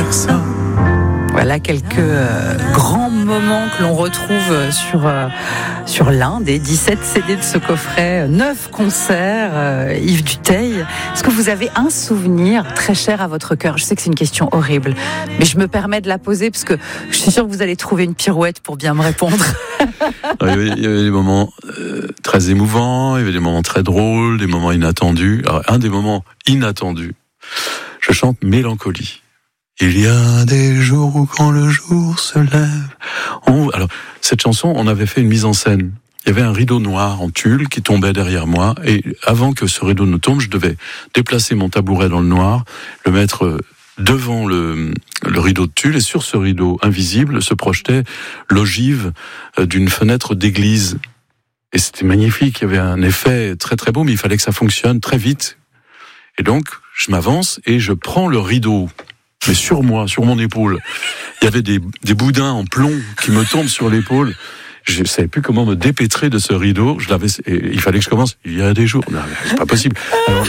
personne. Voilà quelques grands moments que l'on retrouve sur l'un des 17 CD de ce coffret, 9 concerts, Yves Dutheil. Est-ce que vous avez un souvenir très cher à votre cœur ? Je sais que c'est une question horrible, mais je me permets de la poser parce que je suis sûre que vous allez trouver une pirouette pour bien me répondre. Il y avait des moments très émouvants, il y avait des moments très drôles, des moments inattendus. Alors, un des moments inattendus, je chante Mélancolie. Il y a des jours où quand le jour se lève... Alors, cette chanson, on avait fait une mise en scène. Il y avait un rideau noir en tulle qui tombait derrière moi. Et avant que ce rideau ne tombe, je devais déplacer mon tabouret dans le noir, le mettre devant le rideau de tulle. Et sur ce rideau invisible se projetait l'ogive d'une fenêtre d'église. Et c'était magnifique. Il y avait un effet très très beau, mais il fallait que ça fonctionne très vite. Et donc, je m'avance et je prends le rideau. Mais sur moi, sur mon épaule, il y avait des boudins en plomb qui me tombent sur l'épaule. Je ne savais plus comment me dépêtrer de ce rideau. Il fallait que je commence. Il y a des jours. Non, c'est pas possible. Alors,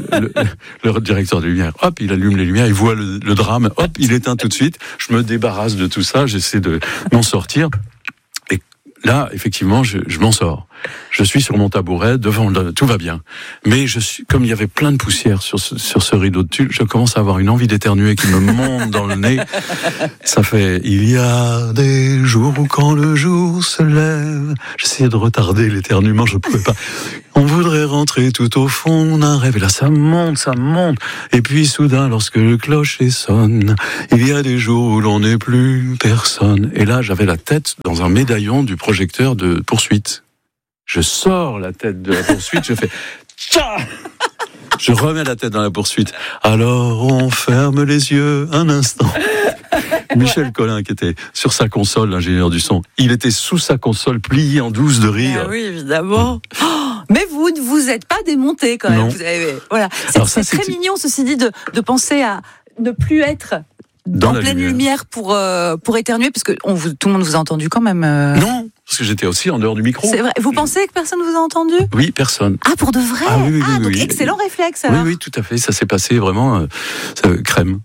le directeur des lumières, hop, il allume les lumières, il voit le drame, hop, il éteint tout de suite. Je me débarrasse de tout ça, j'essaie de m'en sortir. Et là, effectivement, je m'en sors. Je suis sur mon tabouret, tout va bien. Mais comme il y avait plein de poussière sur ce rideau de tulle, je commence à avoir une envie d'éternuer qui me monte dans le nez. Ça fait, il y a des jours où quand le jour se lève, j'essayais de retarder l'éternuement, je pouvais pas. On voudrait rentrer tout au fond d'un rêve. Et là, ça monte. Et puis, soudain, lorsque le clocher sonne, il y a des jours où l'on n'est plus personne. Et là, j'avais la tête dans un médaillon du projecteur de poursuite. Je sors la tête de la poursuite, je fais tcha. Je remets la tête dans la poursuite. Alors on ferme les yeux un instant. Michel Collin, qui était sur sa console, l'ingénieur du son, il était sous sa console plié en 12 de rire. Ah oui, évidemment. Mais vous ne vous êtes pas démonté quand même. Non. Voilà. C'est très mignon, ceci dit, de penser à ne plus être dans pleine lumière pour éternuer, parce que tout le monde vous a entendu quand même. Non, parce que j'étais aussi en dehors du micro. C'est vrai. Vous pensez que personne vous a entendu ? Oui, personne. Ah, pour de vrai ? Oui, donc oui. Excellent réflexe alors. Oui, tout à fait. Ça s'est passé vraiment crème.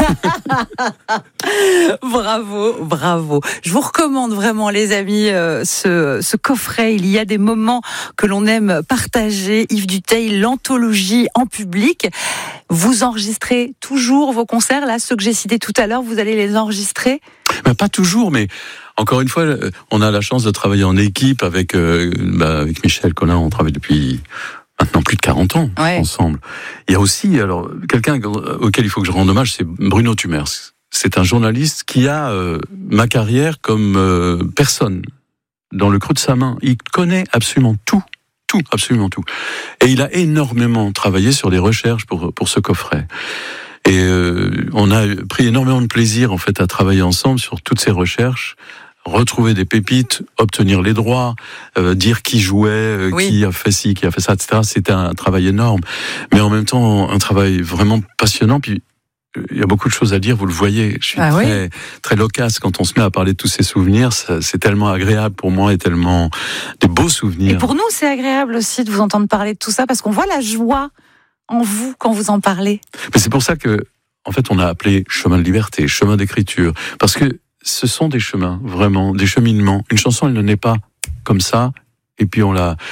Bravo. Je vous recommande vraiment, les amis, ce coffret. Il y a des moments que l'on aime partager. Yves Dutheil, l'anthologie en public. Vous enregistrez toujours vos concerts, là, ceux que j'ai cités tout à l'heure, vous allez les enregistrer ? Pas toujours, mais encore une fois, on a la chance de travailler en équipe avec Michel Collin. On travaille depuis maintenant plus de 40 ans ensemble. Il y a aussi quelqu'un auquel il faut que je rende hommage, c'est Bruno Tumers. C'est un journaliste qui a ma carrière comme personne dans le creux de sa main. Il connaît absolument tout. Absolument tout. Et il a énormément travaillé sur des recherches pour ce coffret. Et on a pris énormément de plaisir en fait à travailler ensemble sur toutes ces recherches, retrouver des pépites, obtenir les droits, dire qui jouait, qui a fait ci, qui a fait ça, etc. C'était un travail énorme, mais en même temps un travail vraiment passionnant. Puis il y a beaucoup de choses à dire, vous le voyez. Je suis très loquace quand on se met à parler de tous ces souvenirs. C'est tellement agréable pour moi et tellement des beaux souvenirs. Et pour nous, c'est agréable aussi de vous entendre parler de tout ça, parce qu'on voit la joie en vous quand vous en parlez. Mais c'est pour ça que, en fait, on a appelé chemin de liberté, chemin d'écriture, parce que ce sont des chemins, vraiment, des cheminements. Une chanson, elle ne naît pas comme ça, et puis on la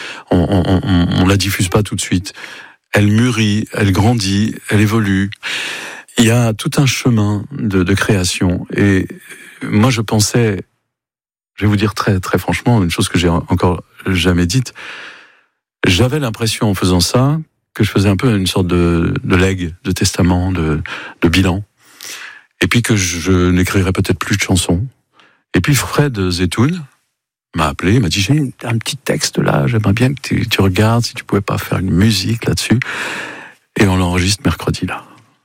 diffuse pas tout de suite. Elle mûrit, elle grandit, elle évolue. Il y a tout un chemin de création. Et moi, je pensais, je vais vous dire très, très franchement, une chose que j'ai encore jamais dite. J'avais l'impression, en faisant ça, que je faisais un peu une sorte de legs, de testament, de bilan. Et puis que je n'écrirais peut-être plus de chansons. Et puis Fred Zetoun m'a appelé, il m'a dit, j'ai un petit texte là, j'aimerais bien que tu regardes si tu pouvais pas faire une musique là-dessus. Et on l'enregistre mercredi là.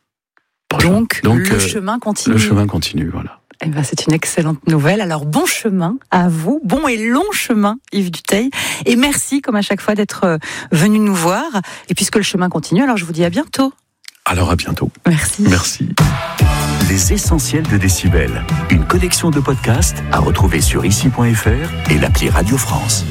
Donc le chemin continue. Le chemin continue, voilà. Eh ben, c'est une excellente nouvelle. Alors, bon chemin à vous, bon et long chemin, Yves Dutheil. Et merci, comme à chaque fois, d'être venu nous voir. Et puisque le chemin continue, alors je vous dis à bientôt. Alors, à bientôt. Merci. Les essentiels de Décibel. Une collection de podcasts à retrouver sur ici.fr et l'appli Radio France.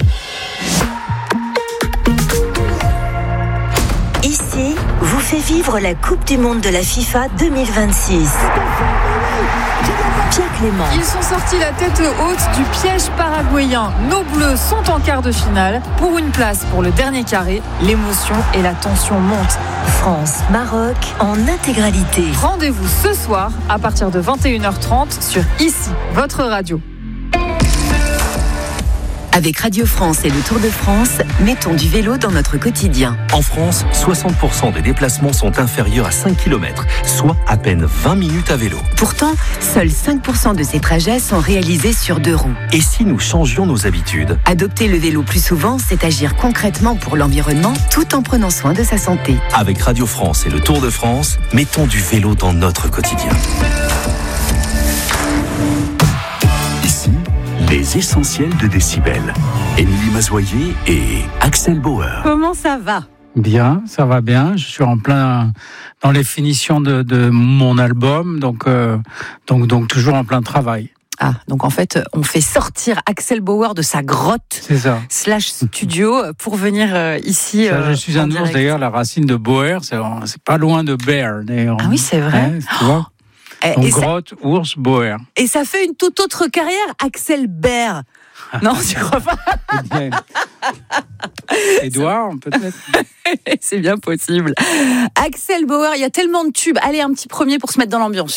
Ici vous fait vivre la Coupe du Monde de la FIFA 2026. Pierre Clément. Ils sont sortis la tête haute du piège paraguayen. Nos Bleus sont en quart de finale. Pour une place pour le dernier carré, l'émotion et la tension montent. France-Maroc en intégralité. Rendez-vous ce soir à partir de 21h30 sur ICI, votre radio. Avec Radio France et le Tour de France, mettons du vélo dans notre quotidien. En France, 60% des déplacements sont inférieurs à 5 km, soit à peine 20 minutes à vélo. Pourtant, seuls 5% de ces trajets sont réalisés sur 2 roues. Et si nous changions nos habitudes ? Adopter le vélo plus souvent, c'est agir concrètement pour l'environnement tout en prenant soin de sa santé. Avec Radio France et le Tour de France, mettons du vélo dans notre quotidien. Ici, les essentiels de Décibel. Émilie Mazoyer et Axel Bauer. Comment ça va ? Bien, ça va bien. Je suis en plein dans les finitions de mon album, donc toujours en plein travail. Ah, donc en fait, on fait sortir Axel Bauer de sa grotte C'est ça. / studio pour venir ici. Ça, je suis un ours, d'ailleurs, la racine de Bauer, c'est pas loin de bear, d'ailleurs. Ah oui, c'est vrai. Ouais, tu vois. Donc grotte, ours, Bauer. Et ça fait une toute autre carrière, Axel Bauer. Non, tu crois pas ? Édouard, peut-être. C'est bien possible. Axel Bauer, il y a tellement de tubes. Allez, un petit premier pour se mettre dans l'ambiance.